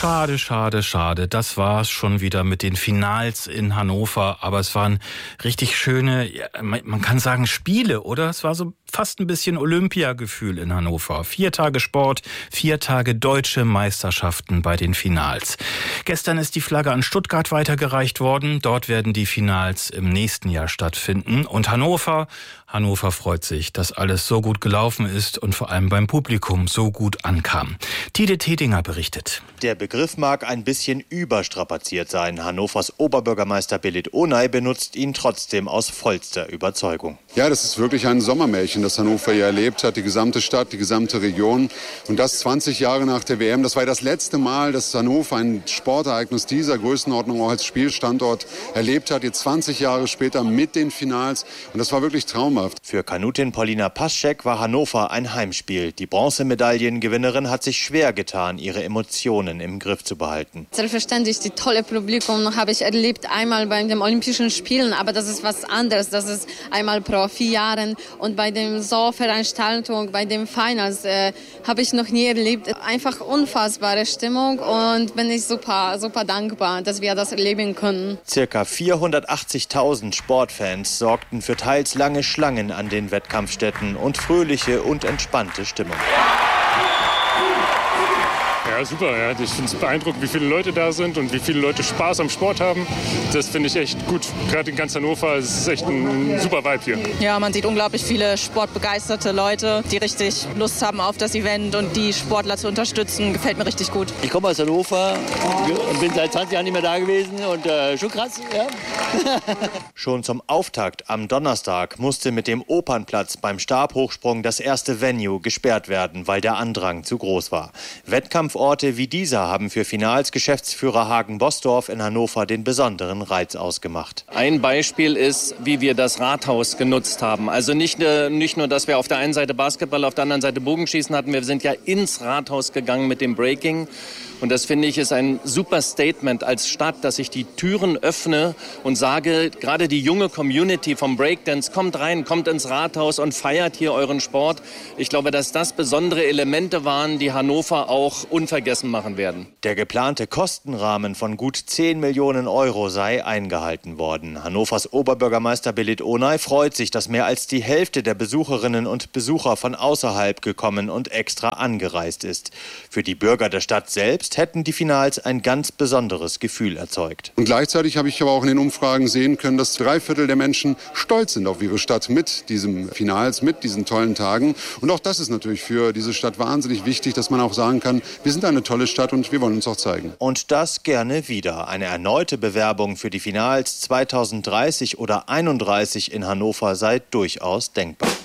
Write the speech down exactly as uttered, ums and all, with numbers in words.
Schade, schade, schade. Das war's schon wieder mit den Finals in Hannover. Aber es waren richtig schöne, man kann sagen Spiele, oder? Es war so fast ein bisschen Olympiagefühl in Hannover. Vier Tage Sport, vier Tage deutsche Meisterschaften bei den Finals. Gestern ist die Flagge an Stuttgart weitergereicht worden. Dort werden die Finals im nächsten Jahr stattfinden. Und Hannover, Hannover freut sich, dass alles so gut gelaufen ist und vor allem beim Publikum so gut ankam. Tide Tedinger berichtet. Der Begriff mag ein bisschen überstrapaziert sein. Hannovers Oberbürgermeister Belit Onay benutzt ihn trotzdem aus vollster Überzeugung. Ja, das ist wirklich ein Sommermärchen, das Hannover hier erlebt hat. Die gesamte Stadt, die gesamte Region. Und das zwanzig Jahre nach der W M. Das war das letzte Mal, dass Hannover ein Sportereignis dieser Größenordnung auch als Spielstandort erlebt hat. Jetzt zwanzig Jahre später mit den Finals. Und das war wirklich traumhaft. Für Kanutin Paulina Paschek war Hannover ein Heimspiel. Die Bronzemedaillengewinnerin hat sich schwer getan, ihre Emotionen im Griff zu behalten. Selbstverständlich, die tolle Publikum habe ich erlebt, einmal bei den Olympischen Spielen, aber das ist was anderes. Das ist einmal pro vier Jahren und bei dem so Veranstaltung, bei den Finals äh, habe ich noch nie erlebt. Einfach unfassbare Stimmung und bin ich super, super dankbar, dass wir das erleben können. Circa vierhundertachtzigtausend Sportfans sorgten für teils lange Schlangen an den Wettkampfstätten und fröhliche und entspannte Stimmung. Ja, super. Ja. Ich finde es beeindruckend, wie viele Leute da sind und wie viele Leute Spaß am Sport haben. Das finde ich echt gut. Gerade in ganz Hannover ist es echt ein super Vibe hier. Ja, man sieht unglaublich viele sportbegeisterte Leute, die richtig Lust haben auf das Event und die Sportler zu unterstützen. Gefällt mir richtig gut. Ich komme aus Hannover und bin seit zwanzig Jahren nicht mehr da gewesen und äh, schon krass. Ja. Schon zum Auftakt am Donnerstag musste mit dem Opernplatz beim Stabhochsprung das erste Venue gesperrt werden, weil der Andrang zu groß war. Wettkampforte wie dieser haben für Finals-Geschäftsführer Hagen Bosdorf in Hannover den besonderen Reiz ausgemacht. Ein Beispiel ist, wie wir das Rathaus genutzt haben. Also nicht, nicht nur, dass wir auf der einen Seite Basketball, auf der anderen Seite Bogenschießen hatten. Wir sind ja ins Rathaus gegangen mit dem Breaking. Und das, finde ich, ist ein super Statement als Stadt, dass ich die Türen öffne und sage, gerade die junge Community vom Breakdance, kommt rein, kommt ins Rathaus und feiert hier euren Sport. Ich glaube, dass das besondere Elemente waren, die Hannover auch unvergessen machen werden. Der geplante Kostenrahmen von gut zehn Millionen Euro sei eingehalten worden. Hannovers Oberbürgermeister Belit Onay freut sich, dass mehr als die Hälfte der Besucherinnen und Besucher von außerhalb gekommen und extra angereist ist. Für die Bürger der Stadt selbst hätten die Finals ein ganz besonderes Gefühl erzeugt. Und gleichzeitig habe ich aber auch in den Umfragen sehen können, dass drei Viertel der Menschen stolz sind auf ihre Stadt mit diesem Finals, mit diesen tollen Tagen. Und auch das ist natürlich für diese Stadt wahnsinnig wichtig, dass man auch sagen kann, wir sind eine tolle Stadt und wir wollen uns auch zeigen. Und das gerne wieder. Eine erneute Bewerbung für die Finals zweitausenddreißig oder einunddreißig in Hannover sei durchaus denkbar.